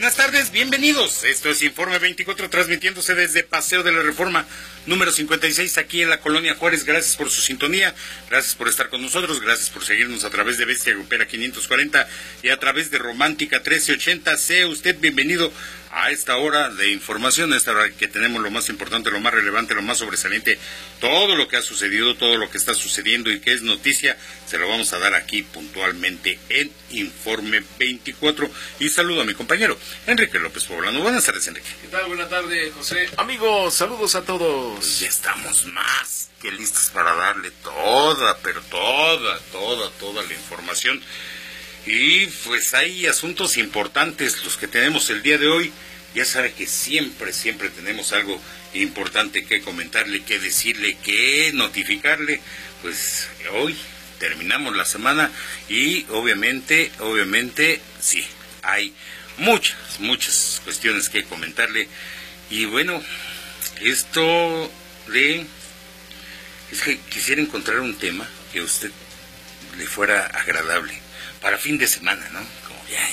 Buenas tardes, bienvenidos. Esto es Informe 24, transmitiéndose desde Paseo de la Reforma, número 56, aquí en la Colonia Juárez. Gracias por su sintonía, gracias por estar con nosotros, gracias por seguirnos a través de Bestia Grupera 540 y a través de Romántica 1380. Sea usted bienvenido a esta hora de información, a esta hora que tenemos lo más importante, lo más relevante, lo más sobresaliente, todo lo que ha sucedido, todo lo que está sucediendo y que es noticia, se lo vamos a dar aquí puntualmente en Informe 24. Y saludo a mi compañero Enrique López Poblano. Buenas tardes, Enrique. ¿Qué tal? Buenas tardes, José. Amigos, saludos a todos. Pues ya estamos más que listos para darle toda, pero toda la información. Y pues hay asuntos importantes los que tenemos el día de hoy. Ya sabe que siempre tenemos algo importante que comentarle, que decirle, que notificarle. Pues hoy terminamos la semana y obviamente, sí, hay muchas cuestiones que comentarle. Y bueno, esto de... es que quisiera encontrar un tema que a usted le fuera agradable para fin de semana, ¿no? Como ya.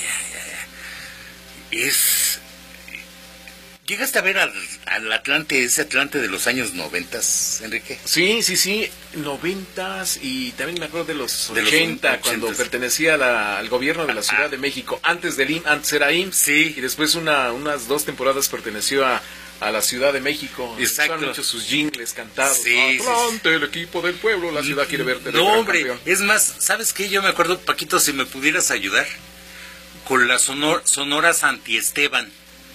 ¿Llegaste a ver al Atlante, ese Atlante de los años 90, Enrique? Sí, 90s, y también me acuerdo de los 80, cuando pertenecía al gobierno de la Ciudad de México, antes del IMSS, antes era IMSS, sí. Y después unas 2 temporadas perteneció a la Ciudad de México. Exacto. Han hecho sus jingles cantados. Sí, Atlante, el equipo del pueblo, la ciudad quiere verte. No, hombre, campeón. Es más, ¿sabes qué? Yo me acuerdo, Paquito, si me pudieras ayudar, con la Sonora Santiesteban.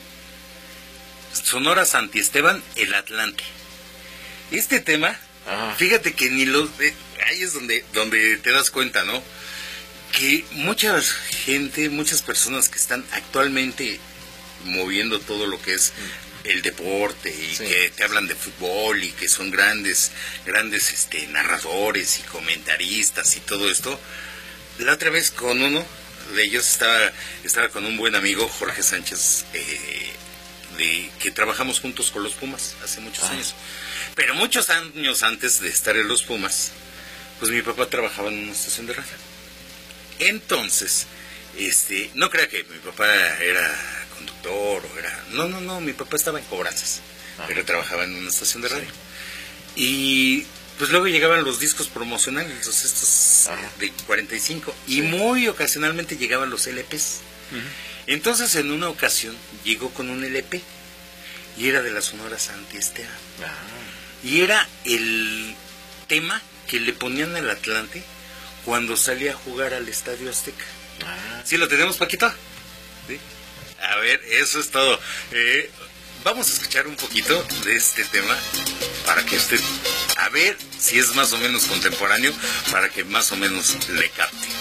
Sonora Santiesteban, el Atlante. Este tema, fíjate que ni los... ahí es donde te das cuenta, ¿no? Que mucha gente, muchas personas que están actualmente moviendo todo lo que es el deporte y sí, que te hablan de fútbol y que son grandes narradores y comentaristas y todo esto. La otra vez con uno de ellos estaba con un buen amigo, Jorge Sánchez, que trabajamos juntos con los Pumas hace muchos años. Pero muchos años antes de estar en los Pumas, pues mi papá trabajaba en una estación de radio. Entonces, no crea que mi papá era conductor o era... No, mi papá estaba en cobranzas, pero trabajaba en una estación de radio. Sí. Y pues luego llegaban los discos promocionales, estos de 45, y muy ocasionalmente llegaban los LPs. Entonces en una ocasión llegó con un LP y era de la Sonora Santiesteban. Y era el tema que le ponían al Atlante cuando salía a jugar al Estadio Azteca. ¿Sí lo tenemos, Paquito? ¿Sí? A ver, eso es todo. Vamos a escuchar un poquito de este tema para que usted, a ver si es más o menos contemporáneo, para que más o menos le capte.